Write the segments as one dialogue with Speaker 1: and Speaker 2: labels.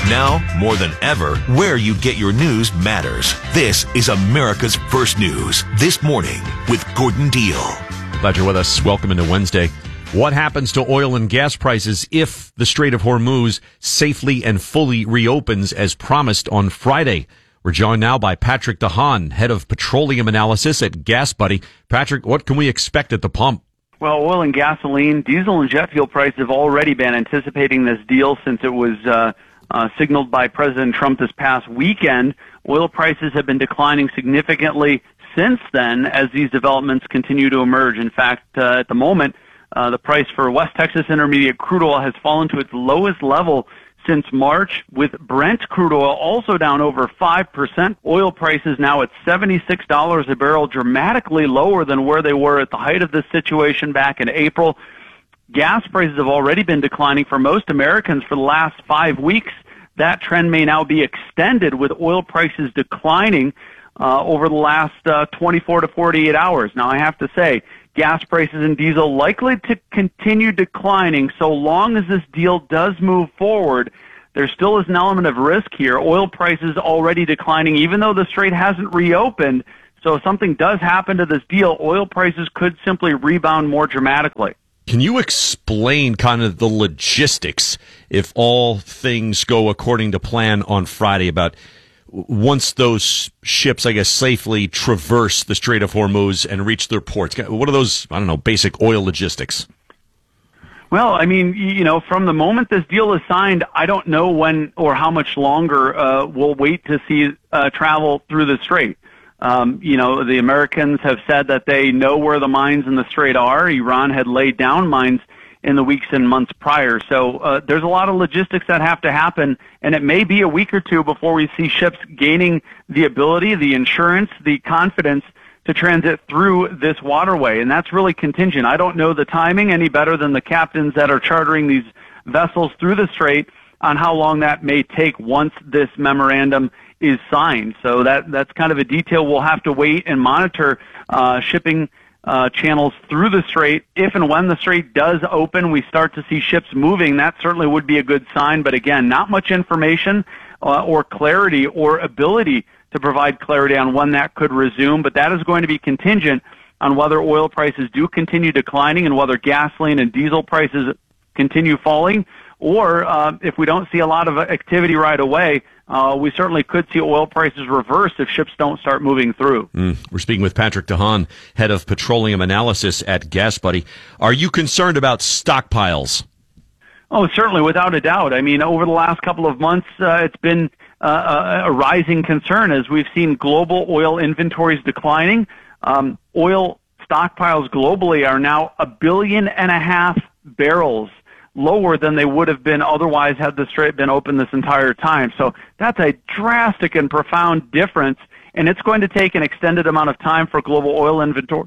Speaker 1: Now, more than ever, where you get your news matters. This is America's First News. This Morning with Gordon Deal.
Speaker 2: Glad you're with us. Welcome into Wednesday. What happens to oil and gas prices if the Strait of Hormuz safely and fully reopens as promised on Friday? We're joined now by Patrick DeHaan, head of petroleum analysis at GasBuddy. Patrick, what can we expect at the pump?
Speaker 3: Well, oil and gasoline, diesel and jet fuel prices have already been anticipating this deal since it was signaled by President Trump this past weekend. Oil prices have been declining significantly since then as these developments continue to emerge. In fact, at the moment, the price for West Texas Intermediate crude oil has fallen to its lowest level since March, with Brent crude oil also down over 5%. Oil prices now at $76 a barrel, dramatically lower than where they were at the height of this situation back in April. Gas prices have already been declining for most Americans for the last 5 weeks. That trend may now be extended with oil prices declining over the last 24 to 48 hours. Now, I have to say, gas prices and diesel likely to continue declining so long as this deal does move forward. There still is an element of risk here. Oil prices already declining, even though the strait hasn't reopened. So if something does happen to this deal, oil prices could simply rebound more dramatically.
Speaker 2: Can you explain kind of the logistics, if all things go according to plan on Friday, about once those ships, I guess, safely traverse the Strait of Hormuz and reach their ports? What are those, basic oil logistics?
Speaker 3: Well, I mean, from the moment this deal is signed, I don't know when or how much longer we'll wait to see travel through the strait. The Americans have said that they know where the mines in the strait are. Iran had laid down mines in the weeks and months prior. So there's a lot of logistics that have to happen, and it may be a week or two before we see ships gaining the ability, the insurance, the confidence to transit through this waterway, and that's really contingent. I don't know the timing any better than the captains that are chartering these vessels through the strait on how long that may take once this memorandum is signed. So that's kind of a detail we'll have to wait and monitor shipping channels through the strait. If and when the strait does open, we start to see ships moving. That certainly would be a good sign. But again, not much information or clarity or ability to provide clarity on when that could resume. But that is going to be contingent on whether oil prices do continue declining and whether gasoline and diesel prices continue falling. Or if we don't see a lot of activity right away, we certainly could see oil prices reverse if ships don't start moving through.
Speaker 2: We're speaking with Patrick DeHaan, head of petroleum analysis at GasBuddy. Are you concerned about stockpiles?
Speaker 3: Oh, certainly, without a doubt. I mean, over the last couple of months, it's been a rising concern as we've seen global oil inventories declining. Oil stockpiles globally are now 1.5 billion barrels lower than they would have been otherwise had the strait been open this entire time. So that's a drastic and profound difference, and it's going to take an extended amount of time for global oil inventories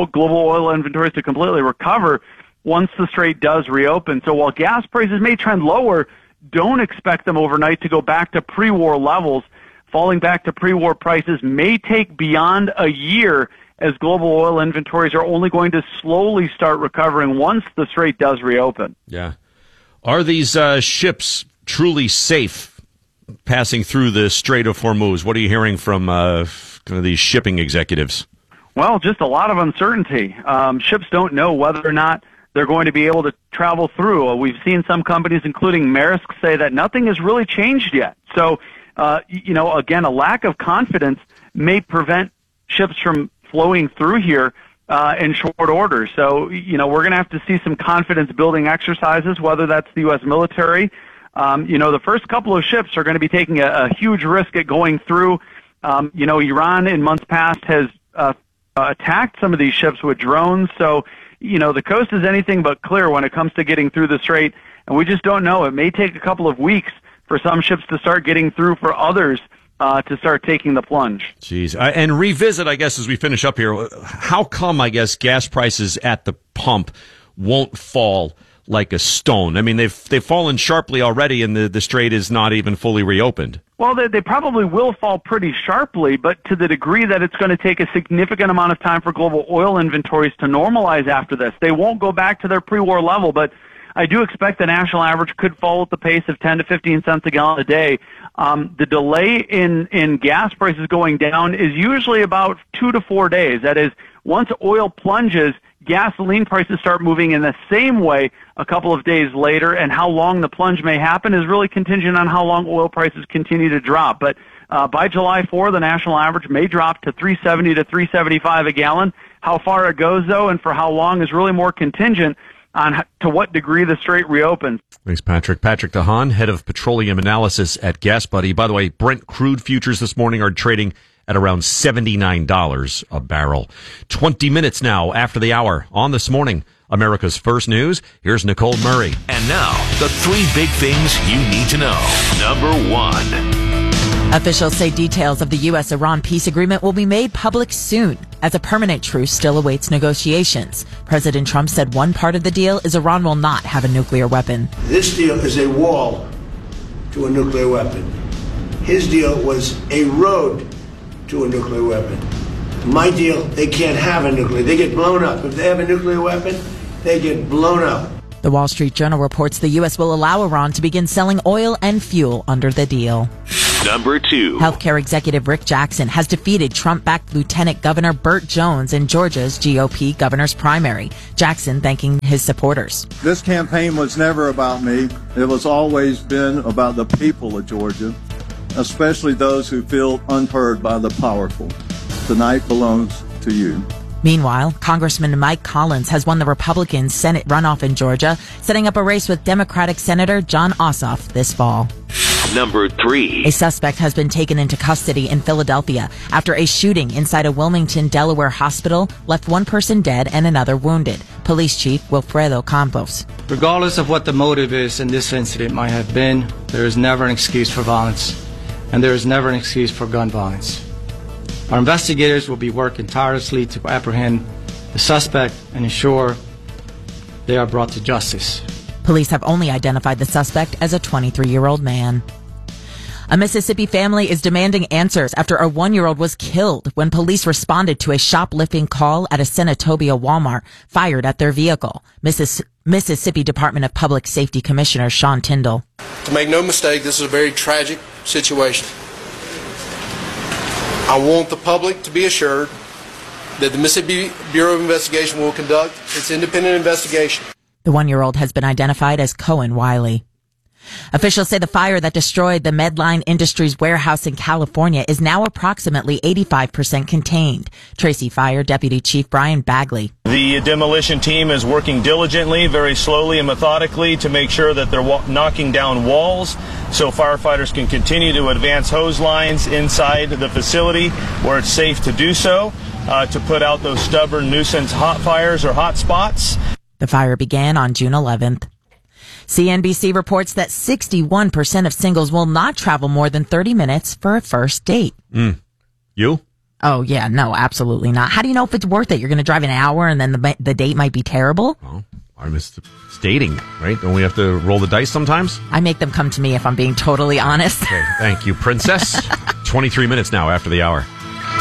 Speaker 3: to completely recover once the strait does reopen. So while gas prices may trend lower, don't expect them overnight to go back to pre-war levels. Falling back to pre-war prices may take beyond a year, as global oil inventories are only going to slowly start recovering once the strait does reopen.
Speaker 2: Yeah. Are these ships truly safe passing through the Strait of Hormuz? What are you hearing from kind of these shipping executives?
Speaker 3: Well, just a lot of uncertainty. Ships don't know whether or not they're going to be able to travel through. We've seen some companies, including Maersk, say that nothing has really changed yet. So, again, a lack of confidence may prevent ships from flowing through here in short order. So, we're going to have to see some confidence-building exercises, whether that's the U.S. military. The first couple of ships are going to be taking a huge risk at going through. Iran in months past has attacked some of these ships with drones. So, the coast is anything but clear when it comes to getting through the strait, and we just don't know. It may take a couple of weeks for some ships to start getting through, for others to start taking the plunge.
Speaker 2: Jeez. And revisit, I guess, as we finish up here, how come, I guess, gas prices at the pump won't fall like a stone? I mean, they've fallen sharply already, and the strait is not even fully reopened.
Speaker 3: Well, they probably will fall pretty sharply, but to the degree that it's going to take a significant amount of time for global oil inventories to normalize after this. They won't go back to their pre-war level, but I do expect the national average could fall at the pace of 10 to 15 cents a gallon a day. The delay in gas prices going down is usually about 2 to 4 days. That is, once oil plunges, gasoline prices start moving in the same way a couple of days later, and how long the plunge may happen is really contingent on how long oil prices continue to drop. But by July 4, the national average may drop to $3.70 to $3.75 a gallon. How far it goes, though, and for how long is really more contingent on to what degree the strait reopens.
Speaker 2: Thanks, Patrick. Patrick DeHaan, head of petroleum analysis at Gas Buddy. By the way, Brent crude futures this morning are trading at around $79 a barrel. 20 minutes now after the hour on This Morning, America's First News. Here's Nicole Murray.
Speaker 1: And now, the 3 big things you need to know. Number 1.
Speaker 4: Officials say details of the U.S.-Iran peace agreement will be made public soon, as a permanent truce still awaits negotiations. President Trump said one part of the deal is Iran will not have a nuclear weapon.
Speaker 5: This deal is a wall to a nuclear weapon. His deal was a road to a nuclear weapon. My deal, they can't have a nuclear. They get blown up. If they have a nuclear weapon, they get blown up.
Speaker 4: The Wall Street Journal reports the U.S. will allow Iran to begin selling oil and fuel under the deal.
Speaker 1: Number 2.
Speaker 4: Healthcare executive Rick Jackson has defeated Trump-backed Lieutenant Governor Burt Jones in Georgia's GOP governor's primary. Jackson thanking his supporters.
Speaker 6: This campaign was never about me. It was always been about the people of Georgia, especially those who feel unheard by the powerful. Tonight belongs to you.
Speaker 4: Meanwhile, Congressman Mike Collins has won the Republican Senate runoff in Georgia, setting up a race with Democratic Senator Jon Ossoff this fall.
Speaker 1: Number 3.
Speaker 4: A suspect has been taken into custody in Philadelphia after a shooting inside a Wilmington, Delaware hospital left one person dead and another wounded. Police Chief Wilfredo Campos.
Speaker 7: Regardless of what the motive is in this incident might have been, there is never an excuse for violence, and there is never an excuse for gun violence. Our investigators will be working tirelessly to apprehend the suspect and ensure they are brought to justice.
Speaker 4: Police have only identified the suspect as a 23-year-old man. A Mississippi family is demanding answers after a 1-year-old was killed when police responded to a shoplifting call at a Senatobia Walmart, fired at their vehicle. Mississippi Department of Public Safety Commissioner Sean Tyndall.
Speaker 8: To make no mistake, this is a very tragic situation. I want the public to be assured that the Mississippi Bureau of Investigation will conduct its independent investigation.
Speaker 4: The 1-year-old has been identified as Cohen Wiley. Officials say the fire that destroyed the Medline Industries warehouse in California is now approximately 85% contained. Tracy Fire Deputy Chief Brian Bagley.
Speaker 9: The demolition team is working diligently, very slowly and methodically to make sure that they're knocking down walls so firefighters can continue to advance hose lines inside the facility where it's safe to do so, to put out those stubborn nuisance hot fires or hot spots.
Speaker 4: The fire began on June 11th. CNBC reports that 61% of singles will not travel more than 30 minutes for a first date.
Speaker 2: You?
Speaker 4: Oh, yeah, no, absolutely not. How do you know if it's worth it? You're going to drive an hour and then the date might be terrible?
Speaker 2: Well, it's dating, right? Don't we have to roll the dice sometimes?
Speaker 4: I make them come to me if I'm being totally honest.
Speaker 2: Okay, thank you, Princess. 23 minutes now after the hour.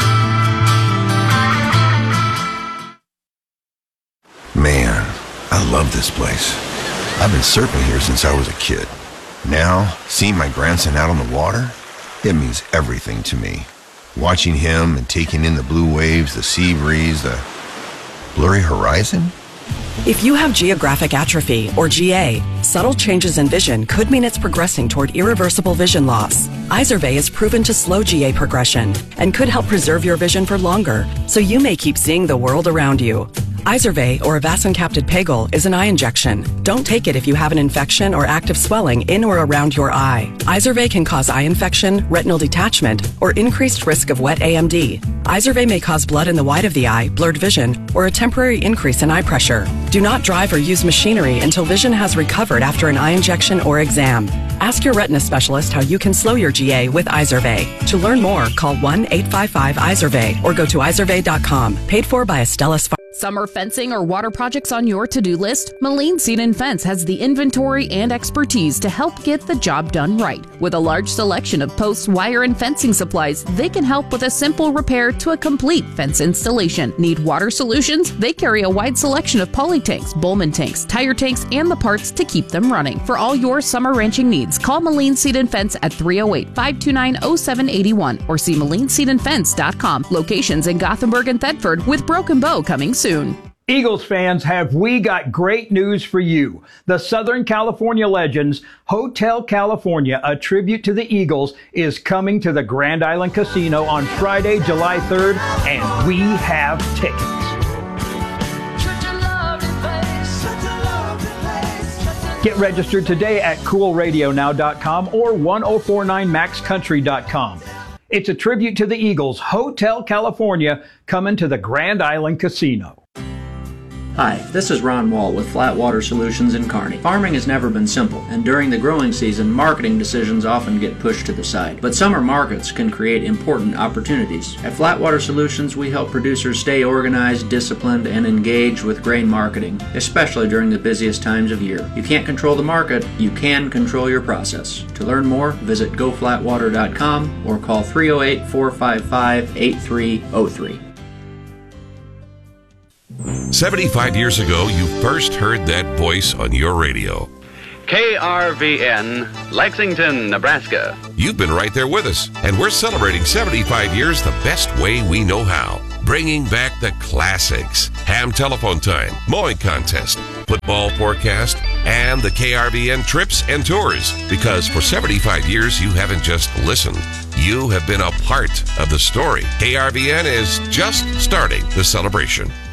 Speaker 10: Man, I love this place. I've been surfing here since I was a kid. Now, seeing my grandson out on the water, it means everything to me. Watching him and taking in the blue waves, the sea breeze, the blurry horizon.
Speaker 11: If you have geographic atrophy, or GA, subtle changes in vision could mean it's progressing toward irreversible vision loss. Izervay is proven to slow GA progression and could help preserve your vision for longer, so you may keep seeing the world around you. Izervay, or avacincaptad pegol, is an eye injection. Don't take it if you have an infection or active swelling in or around your eye. Izervay can cause eye infection, retinal detachment, or increased risk of wet AMD. Izervay may cause blood in the white of the eye, blurred vision, or a temporary increase in eye pressure. Do not drive or use machinery until vision has recovered after an eye injection or exam. Ask your retina specialist how you can slow your GA with Izervay. To learn more, call 1-855-IZERVAY or go to izervay.com. Paid for by Astellas Pharma.
Speaker 12: Summer fencing or water projects on your to-do list? Moline Seed and Fence has the inventory and expertise to help get the job done right. With a large selection of posts, wire, and fencing supplies, they can help with a simple repair to a complete fence installation. Need water solutions? They carry a wide selection of poly tanks, Bowman tanks, tire tanks, and the parts to keep them running. For all your summer ranching needs, call Moline Seed and Fence at 308-529-0781 or see MolineSeedandFence.com. Locations in Gothenburg and Thetford, with Broken Bow coming soon.
Speaker 13: Eagles fans, have we got great news for you. The Southern California Legends Hotel California, a tribute to the Eagles, is coming to the Grand Island Casino on Friday, July 3rd, and we have tickets. Get registered today at coolradionow.com or 1049maxcountry.com. It's a tribute to the Eagles, Hotel California, coming to the Grand Island Casino.
Speaker 14: Hi, this is Ron Wall with Flatwater Solutions in Kearney. Farming has never been simple, and during the growing season, marketing decisions often get pushed to the side. But summer markets can create important opportunities. At Flatwater Solutions, we help producers stay organized, disciplined, and engaged with grain marketing, especially during the busiest times of year. You can't control the market, you can control your process. To learn more, visit goflatwater.com or call 308-455-8303.
Speaker 15: 75 years ago, you first heard that voice on your radio.
Speaker 16: KRVN, Lexington, Nebraska.
Speaker 15: You've been right there with us, and we're celebrating 75 years the best way we know how. Bringing back the classics. Ham telephone time, mowing contest, football forecast, and the KRVN trips and tours. Because for 75 years, you haven't just listened. You have been a part of the story. KRVN is just starting the celebration.